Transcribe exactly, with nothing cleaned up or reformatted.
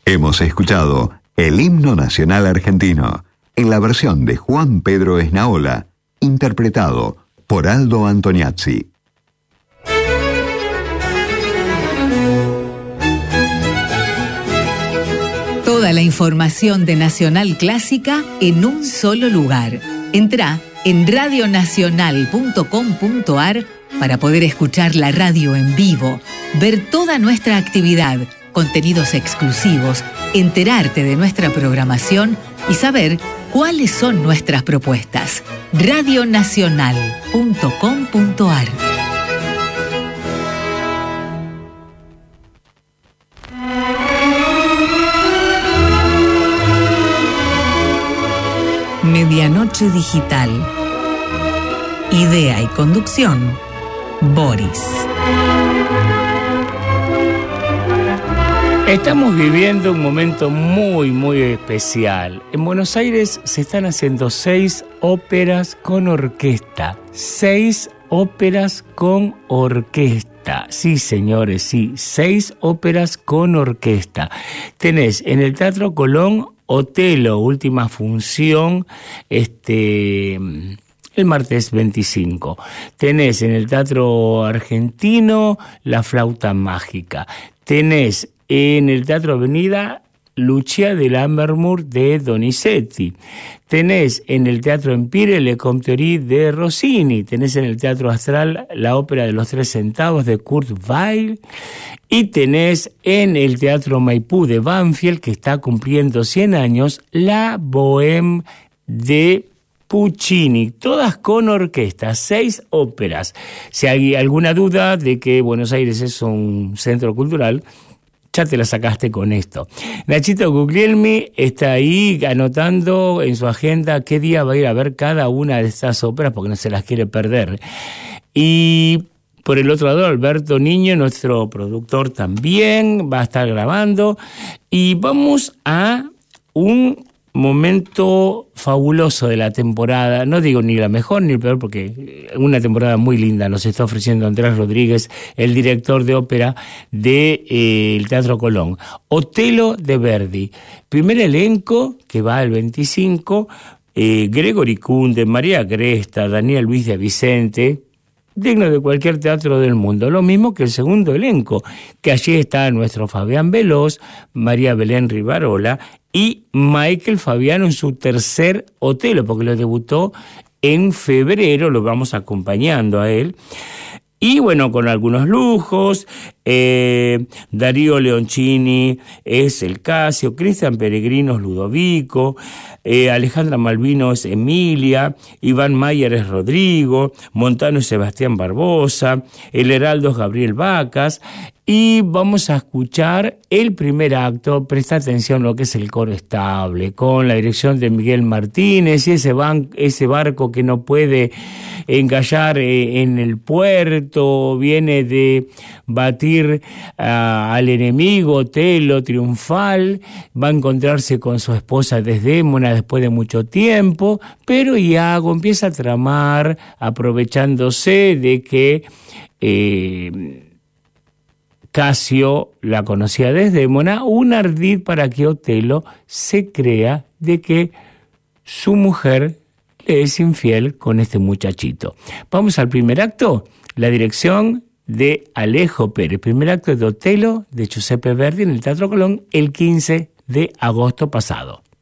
Hemos escuchado el himno nacional argentino en la versión de Juan Pedro Esnaola, interpretado por Aldo Antoniazzi. Toda la información de Nacional Clásica en un solo lugar. Entrá en radio nacional punto com punto a r para poder escuchar la radio en vivo, ver toda nuestra actividad, contenidos exclusivos, enterarte de nuestra programación y saber cuáles son nuestras propuestas. radio nacional punto com punto a r. Medianoche Digital. Idea y conducción, Boris. Estamos viviendo un momento muy, muy especial. En Buenos Aires se están haciendo seis óperas con orquesta. Seis óperas con orquesta. Sí, señores, sí. Seis óperas con orquesta. Tenés en el Teatro Colón Otelo, última función, este... el martes veinticinco. Tenés en el Teatro Argentino La Flauta Mágica. Tenés en el Teatro Avenida Lucia de Lammermoor de Donizetti. Tenés en el Teatro Empire Le Compterie de Rossini. Tenés en el Teatro Astral la ópera de los tres centavos de Kurt Weill. Y tenés en el Teatro Maipú de Banfield, que está cumpliendo cien años, la Bohème de Puccini, todas con orquesta, seis óperas. Si hay alguna duda de que Buenos Aires es un centro cultural, ya te la sacaste con esto. Nachito Guglielmi está ahí anotando en su agenda qué día va a ir a ver cada una de estas óperas porque no se las quiere perder. Y por el otro lado, Alberto Niño, nuestro productor, también va a estar grabando. Y vamos a un momento fabuloso de la temporada, no digo ni la mejor ni el peor, porque una temporada muy linda nos está ofreciendo Andrés Rodríguez, el director de ópera del de, eh, Teatro Colón. Otelo de Verdi, primer elenco que va al veinticinco, eh, Gregory Kunde, María Gresta, Daniel Luis de Vicente, digno de cualquier teatro del mundo, lo mismo que el segundo elenco, que allí está nuestro Fabián Veloz, María Belén Rivarola y Michael Fabiano en su tercer Otelo, porque lo debutó en febrero, lo vamos acompañando a él. Y bueno, con algunos lujos, eh, Darío Leoncini es el Casio, Cristian Peregrino es Ludovico, eh, Alejandra Malvino es Emilia, Iván Mayer es Rodrigo, Montano es Sebastián Barbosa, el Heraldo es Gabriel Vacas, y vamos a escuchar el primer acto. Presta atención a lo que es el coro estable, con la dirección de Miguel Martínez y ese, ban- ese barco que no puede encallar eh, en el puerto, viene de batir uh, al enemigo, Otelo triunfal, va a encontrarse con su esposa Desdémona después de mucho tiempo, pero Iago empieza a tramar, aprovechándose de que eh, Casio la conocía Desdémona, un ardid para que Otelo se crea de que su mujer le es infiel con este muchachito. Vamos al primer acto, la dirección de Alejo Pérez. Primer acto de Otelo de Giuseppe Verdi en el Teatro Colón el quince de agosto pasado.